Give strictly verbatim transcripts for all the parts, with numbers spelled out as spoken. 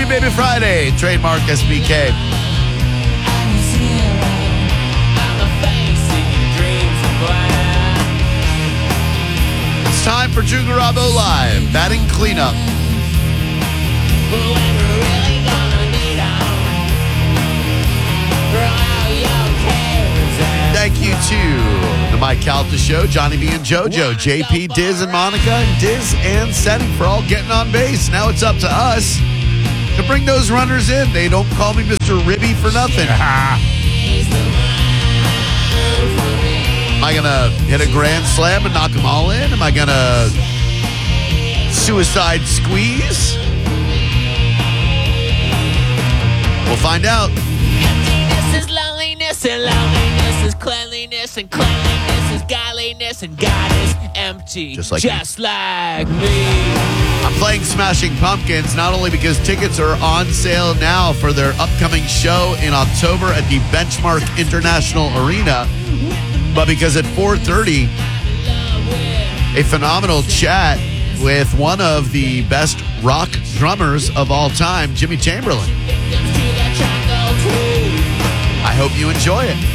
Baby Baby Friday, trademark S B K. It's time for Drew Garabo Live, batting cleanup. Thank you to the Mike Calta Show, Johnny B and JoJo, J P, Diz, and Monica, and Diz and Setting for all getting on base. Now it's up to us to bring those runners in. They don't call me Mister Ribby for nothing. Am I going to hit a grand slam and knock them all in? Am I going to suicide squeeze? We'll find out. Emptiness is loneliness, and loneliness is cleanliness, and cleanliness is godliness, and God is empty, Just like just like me. I'm playing Smashing Pumpkins, not only because tickets are on sale now for their upcoming show in October at the Benchmark International Arena, but because at four thirty, a phenomenal chat with one of the best rock drummers of all time, Jimmy Chamberlin. I hope you enjoy it.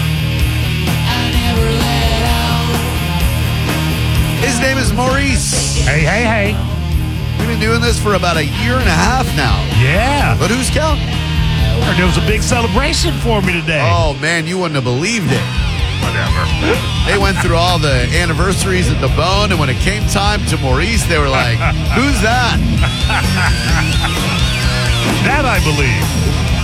His name is Maurice. Hey, hey, hey. We've been doing this for about a year and a half now. Yeah. But who's counting? There was a big celebration for me today. Oh, man, you wouldn't have believed it. Whatever. They went through all the anniversaries at the Bone, and when it came time to Maurice, they were like, who's that? That I believe.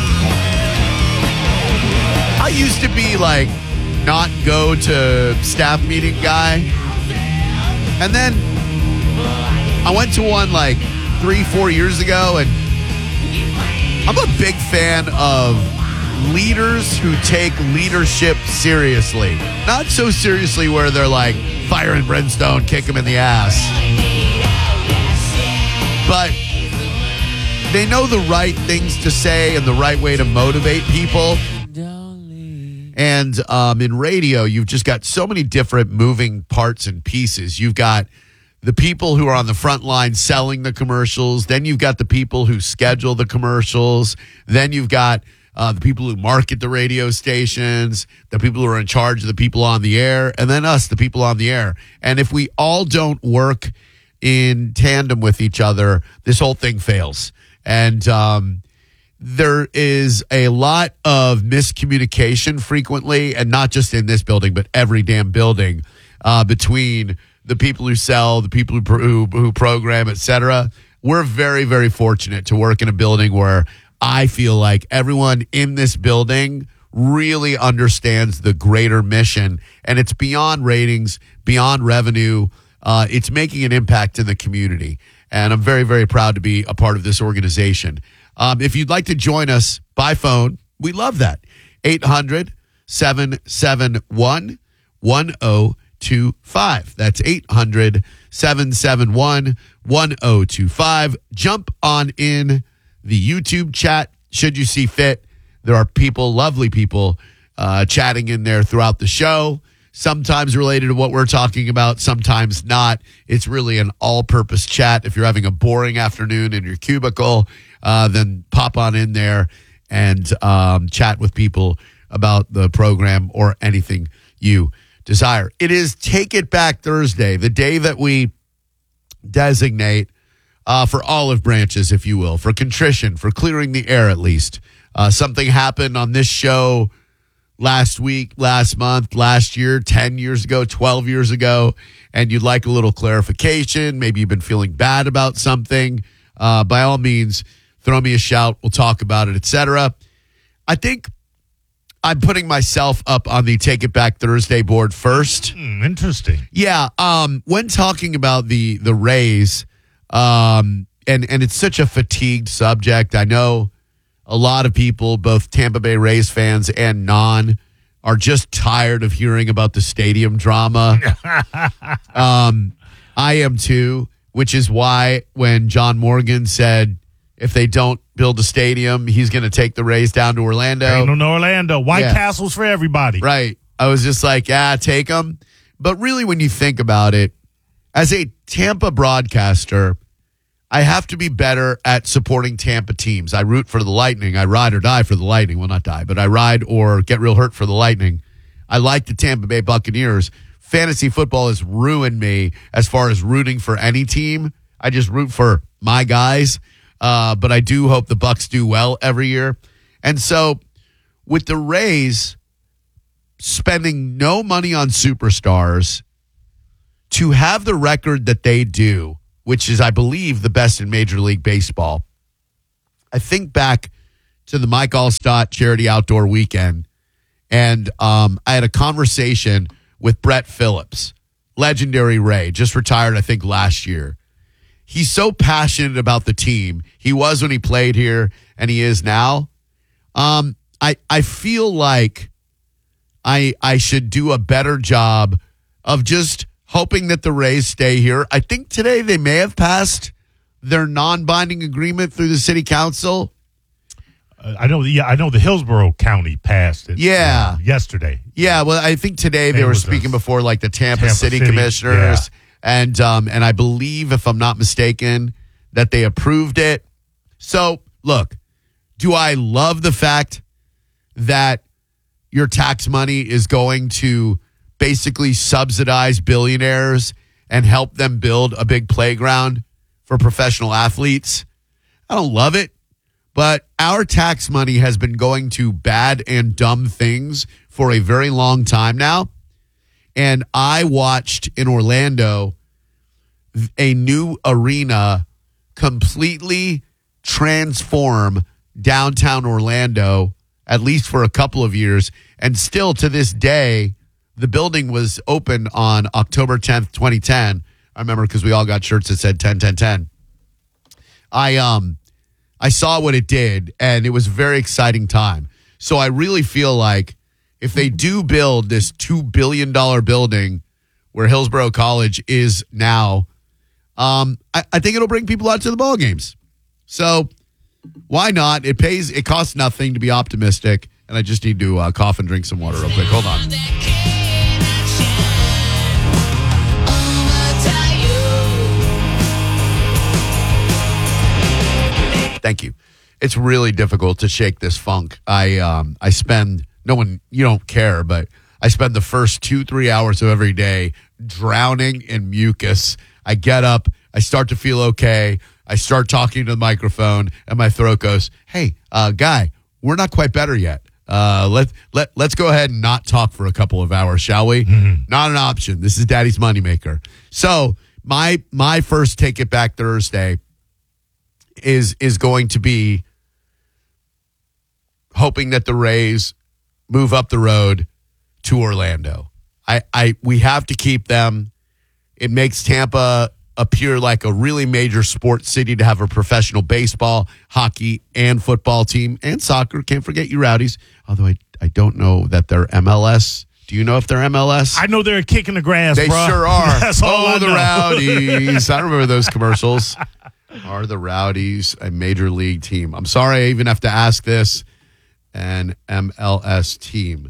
I used to be like, not go to staff meeting guy. And then I went to one like three, four years ago, and I'm a big fan of leaders who take leadership seriously. Not so seriously where they're like, fire and brimstone, kick them in the ass. But they know the right things to say and the right way to motivate people. And um, in radio, you've just got so many different moving parts and pieces. You've got the people who are on the front line selling the commercials. Then you've got the people who schedule the commercials. Then you've got uh, the people who market the radio stations, the people who are in charge of the people on the air, and then us, the people on the air. And if we all don't work in tandem with each other, this whole thing fails. And um there is a lot of miscommunication frequently, and not just in this building, but every damn building, uh, between the people who sell, the people who, pro- who, who program, et cetera. We're very, very fortunate to work in a building where I feel like everyone in this building really understands the greater mission, and it's beyond ratings, beyond revenue. Uh, it's making an impact in the community, and I'm very, very proud to be a part of this organization. Um, if you'd like to join us by phone, we love that. eight hundred, seven seven one, one oh two five. That's eight hundred, seven seven one, one oh two five. Jump on in the YouTube chat, should you see fit. There are people, lovely people, uh, chatting in there throughout the show. Sometimes related to what we're talking about, sometimes not. It's really an all-purpose chat. If you're having a boring afternoon in your cubicle, uh, then pop on in there and um, chat with people about the program or anything you desire. It is Take It Back Thursday, the day that we designate uh, for olive branches, if you will, for contrition, for clearing the air at least. Uh, something happened on this show last week, last month, last year, ten years ago, twelve years ago, and you'd like a little clarification, maybe you've been feeling bad about something, uh, by all means, throw me a shout. We'll talk about it, et cetera. I think I'm putting myself up on the Take It Back Thursday board first. Mm, interesting. Yeah. Um, when talking about the the Rays, um, and, and it's such a fatigued subject, I know a lot of people, both Tampa Bay Rays fans and non, are just tired of hearing about the stadium drama. um, I am too, which is why when John Morgan said if they don't build a stadium, he's going to take the Rays down to Orlando. Ain't no, no Orlando. White Yeah. Castle's for everybody. Right. I was just like, yeah, take them. But really, when you think about it, as a Tampa broadcaster, I have to be better at supporting Tampa teams. I root for the Lightning. I ride or die for the Lightning. Well, not die, but I ride or get real hurt for the Lightning. I like the Tampa Bay Buccaneers. Fantasy football has ruined me as far as rooting for any team. I just root for my guys, uh, but I do hope the Bucs do well every year. And so with the Rays spending no money on superstars to have the record that they do, which is, I believe, the best in Major League Baseball, I think back to the Mike Allstott Charity Outdoor Weekend, and um, I had a conversation with Brett Phillips, legendary Ray, just retired, I think, last year. He's so passionate about the team. He was when he played here, and he is now. Um, I I feel like I I should do a better job of just hoping that the Rays stay here. I think today they may have passed their non-binding agreement through the city council. Uh, I know. Yeah, I know the Hillsborough County passed it. Yeah. uh, yesterday. Yeah, well, I think today they It were was speaking a- before, like the Tampa, Tampa City, City, commissioners, and um, and I believe, if I'm not mistaken, that they approved it. So, look, do I love the fact that your tax money is going to basically subsidize billionaires and help them build a big playground for professional athletes? I don't love it. But our tax money has been going to bad and dumb things for a very long time now. And I watched in Orlando a new arena completely transform downtown Orlando, at least for a couple of years. And still to this day, the building was open on October tenth, twenty ten. I remember because we all got shirts that said ten, ten, ten. I, um, I saw what it did, and it was a very exciting time. So I really feel like if they do build this two billion dollars building where Hillsborough College is now, um, I, I think it'll bring people out to the ball games. So why not? It pays. It costs nothing to be optimistic, and I just need to uh, cough and drink some water real quick. Hold on. Thank you. It's really difficult to shake this funk. I um I spend no one you don't care, but I spend the first two three hours of every day drowning in mucus. I get up, I start to feel okay. I start talking to the microphone, and my throat goes, "Hey, uh, guy, we're not quite better yet. Uh, let let let's go ahead and not talk for a couple of hours, shall we?" Mm-hmm. Not an option. This is Daddy's moneymaker. So my my first Take It Back Thursday is is going to be hoping that the Rays move up the road to Orlando. I, I we have to keep them. It makes Tampa appear like a really major sports city to have a professional baseball, hockey, and football team, and soccer. Can't forget you Rowdies. Although I, I don't know that they're M L S. Do you know if they're M L S? I know they're kicking the grass, They bro. sure are. That's all oh, I the know. Rowdies. I remember those commercials. Are the Rowdies a major league team? I'm sorry I even have to ask this. An M L S team.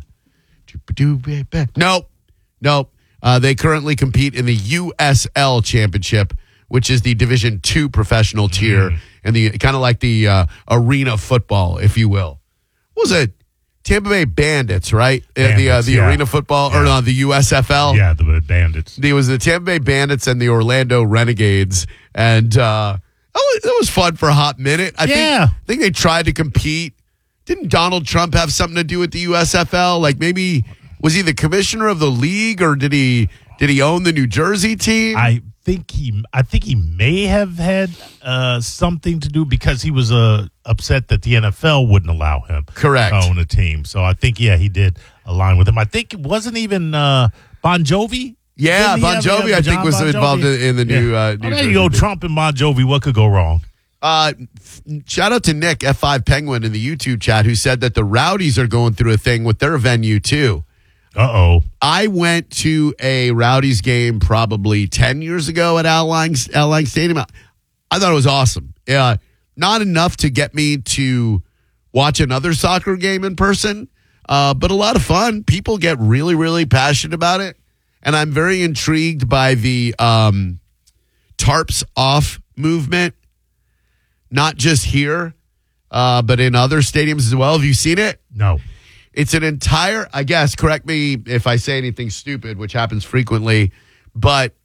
Nope. Nope. Uh, they currently compete in the U S L Championship, which is the Division Two professional tier, mm. and the kind of like the uh, arena football, if you will. What was it? Tampa Bay Bandits, right? Bandits, uh, the uh, the yeah. arena football, yeah. or no, the U S F L. Yeah, the Bandits. There was the Tampa Bay Bandits and the Orlando Renegades, and uh, that, was, that was fun for a hot minute. I Yeah. think, I think they tried to compete. Didn't Donald Trump have something to do with the U S F L? Like maybe was he the commissioner of the league, or did he did he own the New Jersey team? I think he, I think he may have had uh, something to do because he was uh, upset that the N F L wouldn't allow him Correct. to own a team. So I think yeah, he did align with him. I think it wasn't even uh, Bon Jovi. Yeah, Didn't he Bon have- Jovi, have I think, John was Bon involved Jovi? in, in the Yeah. new. Uh, Oh, new there you go, Jersey. Trump and Bon Jovi. What could go wrong? Uh, shout out to Nick F five Penguin in the YouTube chat who said that the Rowdies are going through a thing with their venue too. Uh oh. I went to a Rowdies game probably ten years ago at Al Lang, Al Lang Stadium. I thought it was awesome. Yeah, not enough to get me to watch another soccer game in person, uh, but a lot of fun. People get really, really passionate about it, and I'm very intrigued by the um, tarps off movement not just here, uh, but in other stadiums as well. Have you seen it? No. It's an entire, I guess, correct me if I say anything stupid, which happens frequently, but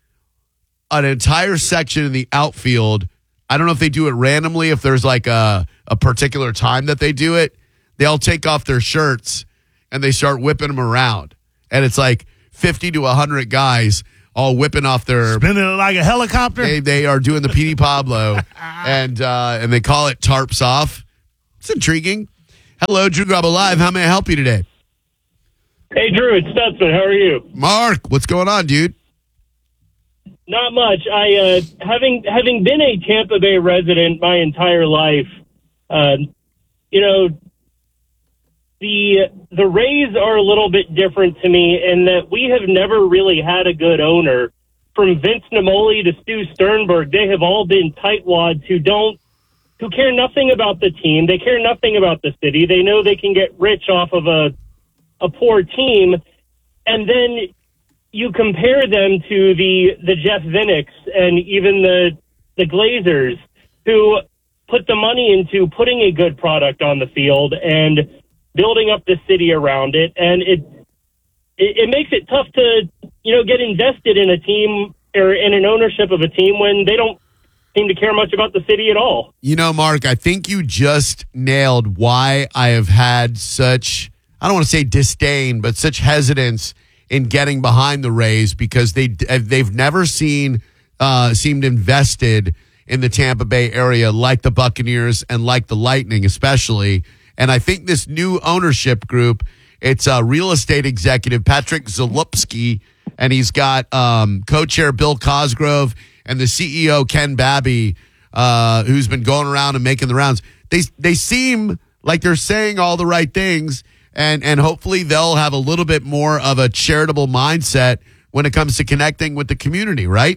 an entire section in the outfield. I don't know if they do it randomly, if there's like a, a particular time that they do it. They all take off their shirts and they start whipping them around. And it's like fifty to one hundred guys all whipping off their... Spinning it like a helicopter? They, they are doing the P D Pablo, and uh, and they call it Tarps Off. It's intriguing. Hello, Drew Garabo Live. How may I help you today? Hey, Drew, it's Stutzman. How are you? Mark, what's going on, dude? Not much. I uh, having having been a Tampa Bay resident my entire life, uh, you know, the the Rays are a little bit different to me in that we have never really had a good owner. From Vince Namoli to Stu Sternberg, they have all been tightwads who don't, who care nothing about the team. They care nothing about the city. They know they can get rich off of a a poor team, and then you compare them to the the Jeff Vinicks and even the the Glazers, who put the money into putting a good product on the field and building up the city around it, and it, it it makes it tough to, you know, get invested in a team or in an ownership of a team when they don't seem to care much about the city at all. You know, Mark, I think you just nailed why I have had such, I don't want to say disdain, but such hesitance in getting behind the Rays, because they they've never seen uh, seemed invested in the Tampa Bay area like the Buccaneers and like the Lightning especially. And I think this new ownership group, it's a real estate executive, Patrick Zalupski, and he's got um, co-chair Bill Cosgrove and the C E O, Ken Babby, uh, who's been going around and making the rounds. They they seem like they're saying all the right things, and, and hopefully they'll have a little bit more of a charitable mindset when it comes to connecting with the community, right?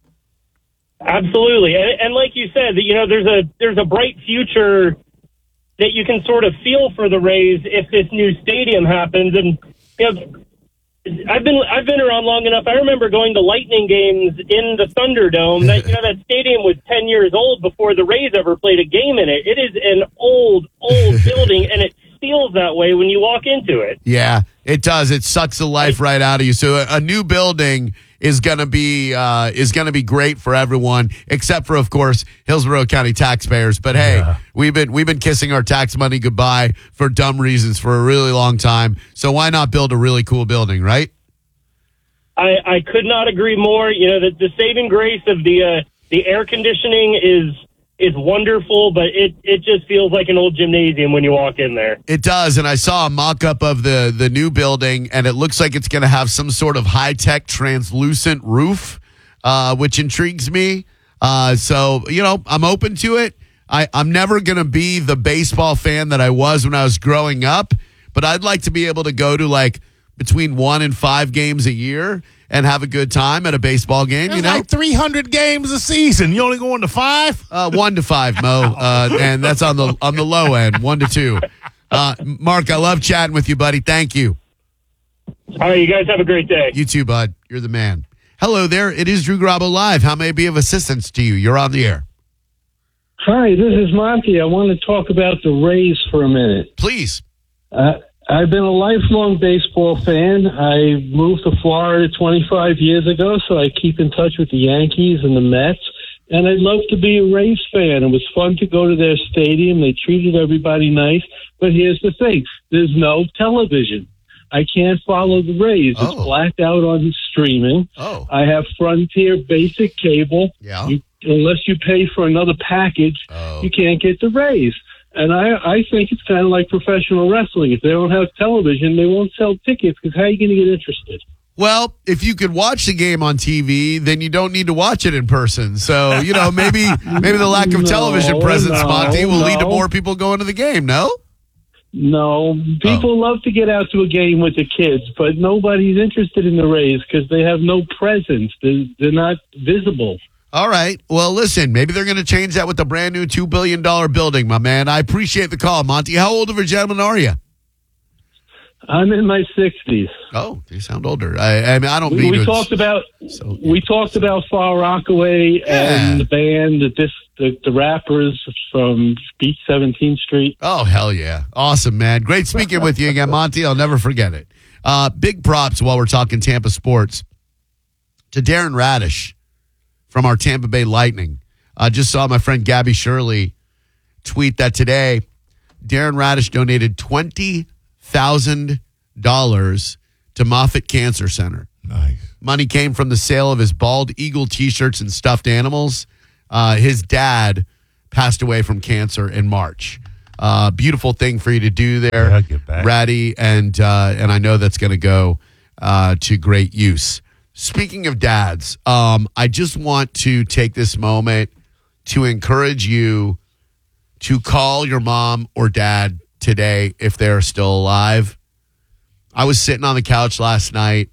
Absolutely. And, and like you said, you know, there's a there's a bright future that you can sort of feel for the Rays if this new stadium happens. And, you know, I've been I've been around long enough. I remember going to Lightning games in the Thunderdome. That, you know, that stadium was ten years old before the Rays ever played a game in it. It is an old, old building, and it feels that way when you walk into it. Yeah, it does. It sucks the life right out of you. So a, a new building is gonna be uh, is gonna be great for everyone, except for, of course, Hillsborough County taxpayers. But hey, yeah. we've been we've been kissing our tax money goodbye for dumb reasons for a really long time. So why not build a really cool building, right? I, I could not agree more. You know, the, the saving grace of the uh, the air conditioning is is wonderful, but it, it just feels like an old gymnasium when you walk in there. It does, and I saw a mock-up of the, the new building, and it looks like it's going to have some sort of high-tech translucent roof, uh, which intrigues me. Uh, so, you know, I'm open to it. I, I'm never going to be the baseball fan that I was when I was growing up, but I'd like to be able to go to, like, between one and five games a year and have a good time at a baseball game. There's you know, like three hundred games a season. You only going to five? Uh, one to five, Mo, uh, and that's on the on the low end, one to two. Uh, Mark, I love chatting with you, buddy. Thank you. All right, you guys have a great day. You too, bud. You're the man. Hello there. It is Drew Garabo Live. How may I be of assistance to you? You're on the air. Hi, this is Monty. I want to talk about the Rays for a minute. Please. Uh, I've been a lifelong baseball fan. I moved to Florida twenty-five years ago, so I keep in touch with the Yankees and the Mets. And I'd love to be a Rays fan. It was fun to go to their stadium. They treated everybody nice. But here's the thing. There's no television. I can't follow the Rays. Oh. It's blacked out on streaming. Oh. I have Frontier Basic Cable. Yeah. You, unless you pay for another package, Oh. you can't get the Rays. And I, I think it's kind of like professional wrestling. If they don't have television, they won't sell tickets, because how are you going to get interested? Well, if you could watch the game on T V, then you don't need to watch it in person. So, you know, maybe maybe the lack of No, television presence, no, Monty, will lead to no. more people going to the game, no? No, people Oh. love to get out to a game with the kids, but nobody's interested in the Rays because they have no presence. They're, they're not visible. All right. Well, listen, maybe they're going to change that with the brand new two billion dollars building, my man. I appreciate the call, Monty. How old of a gentleman are you? I'm in my sixties. Oh, you sound older. I, I mean, I don't We, mean we to- talked about so- we talked about Far Rockaway Yeah. and the band, the, dis, the the rappers from Beach seventeenth Street. Oh, hell yeah. Awesome, man. Great speaking with you again, Monty. I'll never forget it. Uh, big props while we're talking Tampa sports to Darren Radish from our Tampa Bay Lightning. I just saw my friend Gabby Shirley tweet that today Darren Radish donated twenty thousand dollars to Moffitt Cancer Center. Nice. Money came from the sale of his Bald Eagle T-shirts and stuffed animals. Uh, his dad passed away from cancer in March. Uh, beautiful thing for you to do there, Yeah, get back. Ratty, and uh, and I know that's going to go uh, to great use. Speaking of dads, um, I just want to take this moment to encourage you to call your mom or dad today if they're still alive. I was sitting on the couch last night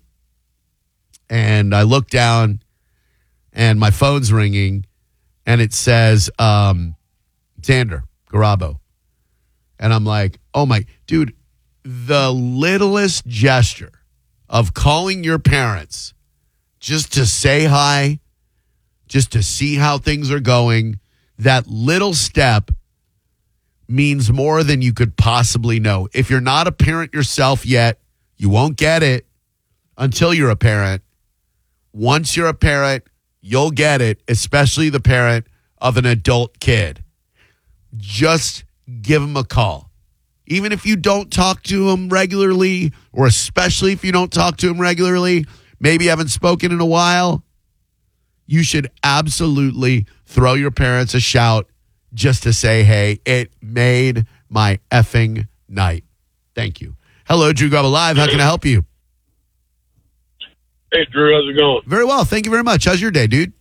and I look down and my phone's ringing and it says, um, Xander Garabo. And I'm like, oh my, dude, the littlest gesture of calling your parents just to say hi, just to see how things are going, that little step means more than you could possibly know. If you're not a parent yourself yet, you won't get it until you're a parent. Once you're a parent, you'll get it, especially the parent of an adult kid. Just give them a call. Even if you don't talk to them regularly, or especially if you don't talk to them regularly, maybe haven't spoken in a while, you should absolutely throw your parents a shout just to say, hey, it made my effing night. Thank you. Hello, Drew Garabo Live. How can I help you? Hey, Drew, how's it going? Very well. Thank you very much. How's your day, dude?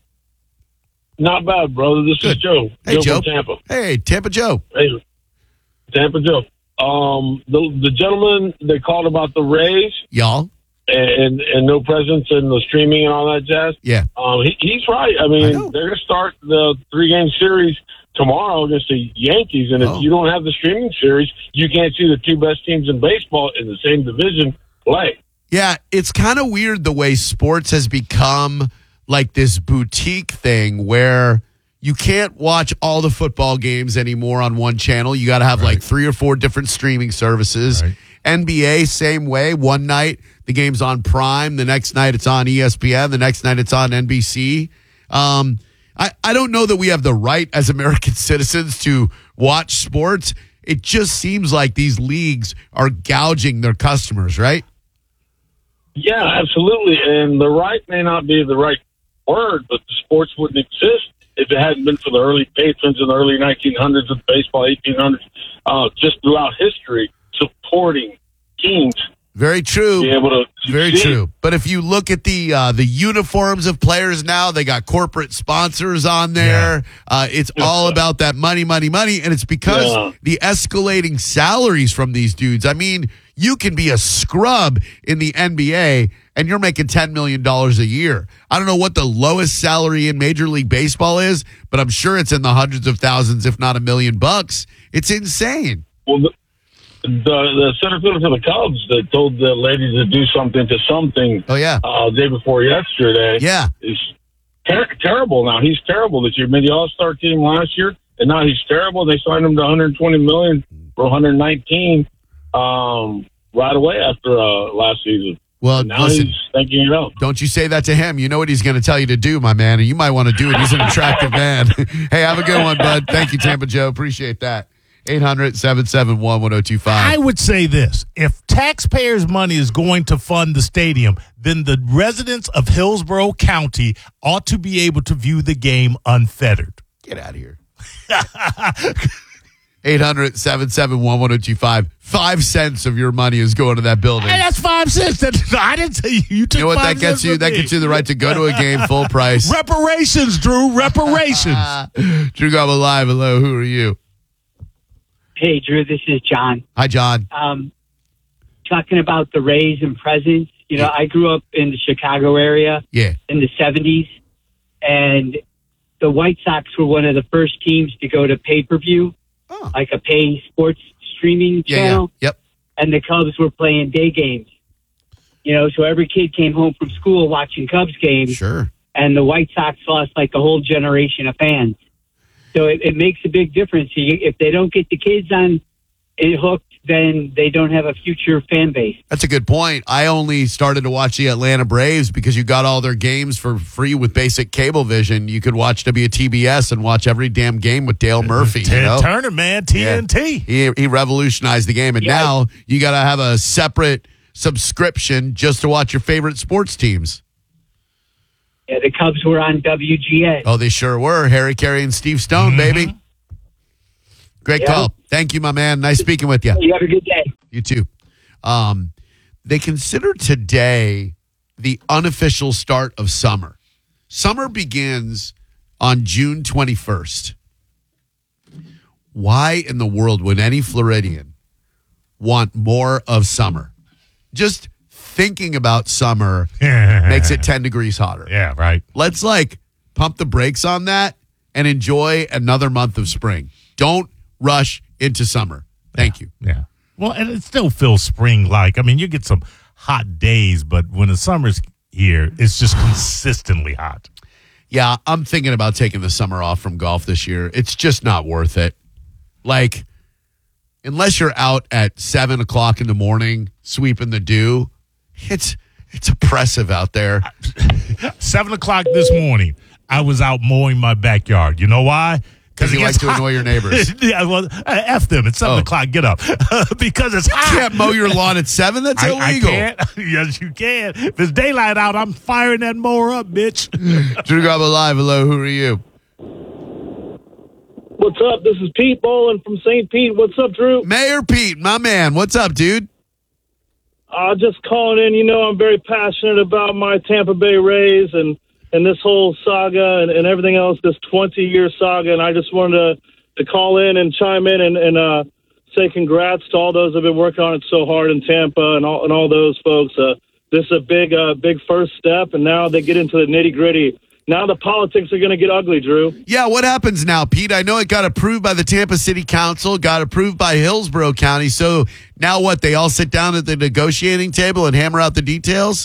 Not bad, brother. This Good. is Joe. Hey, Joe. from Tampa. Hey, Tampa Joe. Hey, Tampa Joe. Um, the the gentleman that called about the Rays Y'all? and and no presence and the streaming and all that jazz. Yeah. Um, he, he's right. I I mean, know. they're gonna start the three game series tomorrow against the Yankees, and if Oh. you don't have the streaming series, you can't see the two best teams in baseball in the same division play. Yeah, it's kind of weird the way sports has become like this boutique thing where you can't watch all the football games anymore on one channel. You got to have like three or four different streaming services. Right. N B A, same way. One night the game's on Prime. The next night it's on E S P N. The next night it's on N B C. Um, I, I don't know that we have the right as American citizens to watch sports. It just seems like these leagues are gouging their customers, right? Yeah, absolutely. And the right may not be the right word, but the sports wouldn't exist if it hadn't been for the early patrons in the early nineteen hundreds of baseball, eighteen hundreds, uh, just throughout history, supporting teams. Very true. Be able to Very succeed. true. But if you look at the uh, the uniforms of players now, they got corporate sponsors on there. Uh, it's all about that money, money, money. And it's because Yeah. the escalating salaries from these dudes. I mean, you can be a scrub in the N B A and you're making ten million dollars a year. I don't know what the lowest salary in Major League Baseball is, but I'm sure it's in the hundreds of thousands, if not a million bucks. It's insane. Well, the, the, the center fielder for the Cubs that told the ladies to do something to something Oh, yeah. uh, day before yesterday Yeah. is ter- terrible now. He's terrible this year. Made the All-Star team last year, and now he's terrible. They signed him to one hundred twenty million dollars for one hundred nineteen um, right away after uh, last season. Well, And now listen. he's thinking it out. Don't you say that to him. You know what he's going to tell you to do, my man, and you might want to do it. He's an attractive man. Hey, have a good one, bud. Thank you, Tampa Joe. Appreciate that. eight hundred, seven seven one, one oh two I five. would say this. If taxpayers' money is going to fund the stadium, then the residents of Hillsborough County ought to be able to view the game unfettered. Get out of here. eight hundred, seven seven one, one oh two five. Five cents of your money is going to that building. Hey, that's five cents. That, I didn't say you, you took You know what five that gets cents you? from That me. gets you the right to go to a game full price. Reparations, Drew. Reparations. Drew Garabo Live. Hello, who are you? Hey, Drew, this is John. Hi, John. Um, talking about the Rays and presence. You know, I grew up in the Chicago area Yeah. in the seventies, and the White Sox were one of the first teams to go to pay-per-view, Oh. like a pay sports streaming Yeah, yeah. channel. Yep. and the Cubs were playing day games. You know, so every kid came home from school watching Cubs games. Sure. And the White Sox lost like a whole generation of fans. So it, it makes a big difference. You- If they don't get the kids on it hooked, then they don't have a future fan base. That's a good point. I only started to watch the Atlanta Braves because you got all their games for free with basic cable vision. You could watch W T B S and watch every damn game with Dale Murphy. Ted you know? Turner, man, T N T. He, he revolutionized the game. And Yeah. now you got to have a separate subscription just to watch your favorite sports teams. Yeah, the Cubs were on W G A. Oh, they sure were. Harry Carey and Steve Stone, baby. Great Yeah. call. Thank you, my man. Nice speaking with you. You have a good day. You too. Um, they consider today the unofficial start of summer. Summer begins on June twenty-first. Why in the world would any Floridian want more of summer? Just thinking about summer makes it ten degrees hotter. Yeah, right. Let's like pump the brakes on that and enjoy another month of spring. Don't rush into summer. Thank you. Yeah. Well, and it still feels spring-like. I mean, you get some hot days, but when the summer's here, it's just consistently hot. Yeah, I'm thinking about taking the summer off from golf this year. It's just not worth it. Like, unless you're out at seven o'clock in the morning sweeping the dew, it's it's oppressive out there. Seven o'clock this morning, I was out mowing my backyard. You know why? Because you it like gets to hot. annoy your neighbors. Yeah, well, uh, F them. It's seven Oh. o'clock. Get up. Because it's You hot. can't mow your lawn at seven? That's I, illegal. I can't. Yes, you can. If it's daylight out, I'm firing that mower up, bitch. Drew Garbo Live. Hello, who are you? What's up? This is Pete Bolin from Saint Pete. What's up, Drew? Mayor Pete, my man. What's up, dude? Uh, just calling in. You know, I'm very passionate about my Tampa Bay Rays and, and this whole saga and, and everything else, this twenty-year saga. And I just wanted to, to call in and chime in and, and uh, say congrats to all those who have been working on it so hard in Tampa and all, and all those folks. Uh, this is a big, uh, big first step, and now they get into the nitty-gritty. Now the politics are going to get ugly, Drew. Yeah, what happens now, Pete? I know it got approved by the Tampa City Council, got approved by Hillsborough County. So now what? They all sit down at the negotiating table and hammer out the details?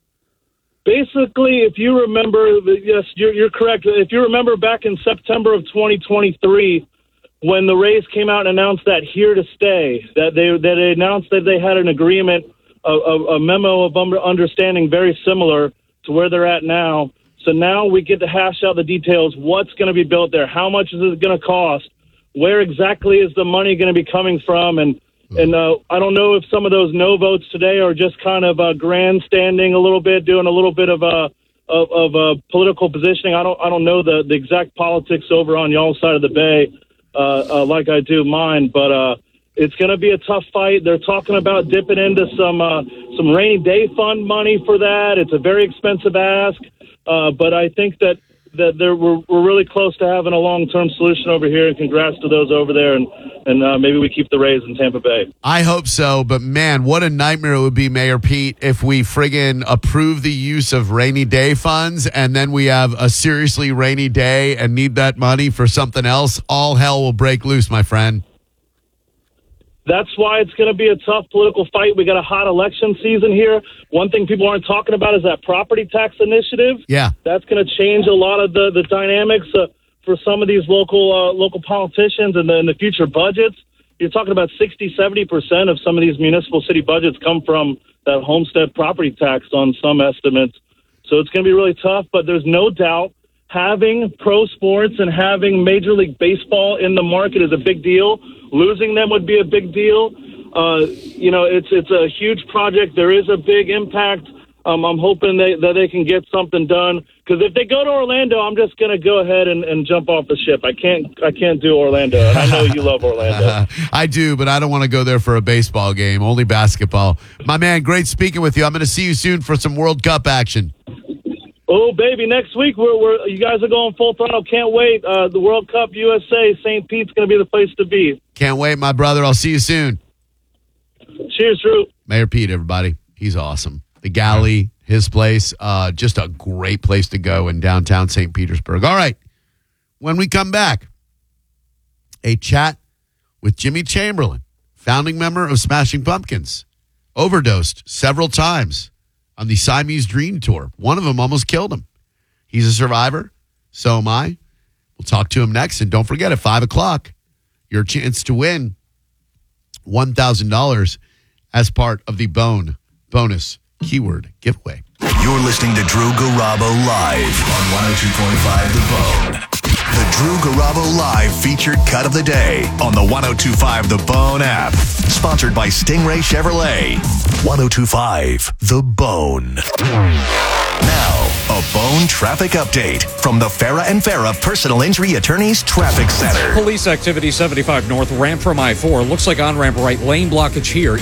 Basically, if you remember, yes, you're, you're correct. If you remember back in September of twenty twenty-three, when the Rays came out and announced that here to stay, that they that they announced that they had an agreement, a, a, a memo of understanding very similar to where they're at now. So now we get to hash out the details. What's going to be built there? How much is it going to cost? Where exactly is the money going to be coming from? And and uh, I don't know if some of those no votes today are just kind of uh, grandstanding a little bit, doing a little bit of a of, of uh, political positioning. I don't I don't know the, the exact politics over on y'all's side of the bay uh, uh, like I do mine, but uh, it's going to be a tough fight. They're talking about dipping into some uh, some rainy day fund money for that. It's a very expensive ask. Uh, but I think that that there, we're, we're really close to having a long-term solution over here, and congrats to those over there, and, and uh, maybe we keep the Rays in Tampa Bay. I hope so, but man, what a nightmare it would be, Mayor Pete, if we friggin' approve the use of rainy day funds and then we have a seriously rainy day and need that money for something else. All hell will break loose, my friend. That's why it's going to be a tough political fight. We got a hot election season here. One thing people aren't talking about is that property tax initiative. Yeah. That's going to change a lot of the, the dynamics uh, for some of these local uh, local politicians and the, in the future budgets. You're talking about sixty, seventy percent of some of these municipal city budgets come from that homestead property tax on some estimates. So it's going to be really tough, but there's no doubt having pro sports and having Major League Baseball in the market is a big deal. Losing them would be a big deal. Uh, you know, it's it's a huge project. There is a big impact. Um, I'm hoping they, that they can get something done. Because if they go to Orlando, I'm just going to go ahead and, and jump off the ship. I can't I can't do Orlando. And I know you love Orlando. I do, but I don't want to go there for a baseball game. Only basketball. My man, great speaking with you. I'm going to see you soon for some World Cup action. Oh, baby, next week we're, we're you guys are going full throttle. Can't wait. Uh, the World Cup U S A, Saint Pete's going to be the place to be. Can't wait, my brother. I'll see you soon. Cheers, Drew. Mayor Pete, everybody. He's awesome. The Galley, his place, uh, just a great place to go in downtown Saint Petersburg. All right. When we come back, a chat with Jimmy Chamberlain founding member of Smashing Pumpkins, overdosed several times on the Siamese Dream Tour. One of them almost killed him. He's a survivor. So am I. We'll talk to him next. And don't forget, at five o'clock, your chance to win one thousand dollars as part of the Bone bonus keyword giveaway. You're listening to Drew Garabo live on one oh two point five The Bone. The Drew Garabo Live featured cut of the day on the one oh two point five The Bone app. Sponsored by Stingray Chevrolet. one oh two point five The Bone. Now, a Bone traffic update from the Farah and Farah Personal Injury Attorneys Traffic Center. Police activity seventy-five north, ramp from I four. Looks like on-ramp right, lane blockage here.